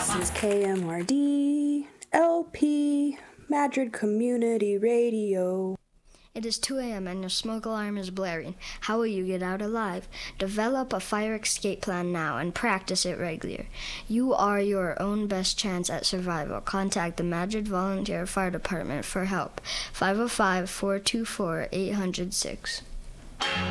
This is KMRD LP Madrid Community Radio. It is 2 a.m. and your smoke alarm is blaring. How will you get out alive? Develop a fire escape plan now and practice it regularly. You are your own best chance at survival. Contact the Madrid Volunteer Fire Department for help. 505-424-806.